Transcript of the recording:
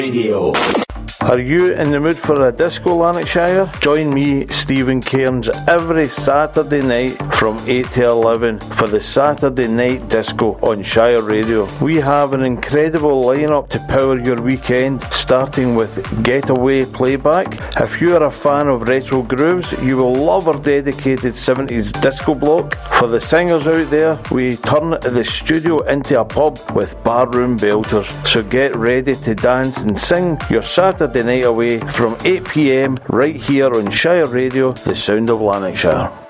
Radio. Are you in the mood for a disco, Lanarkshire? Join me, Stephen Cairns, every Saturday night from 8 to 11 for the Saturday Night Disco on Shire Radio. We have an incredible lineup to power your weekend, starting with Getaway Playback. If you are a fan of retro grooves, you will love our dedicated 70s disco block. For the singers out there, we turn the studio into a pub with barroom belters. So get ready to dance and sing your Saturday night away from 8 p.m. right here on Shire Radio, the sound of Lanarkshire.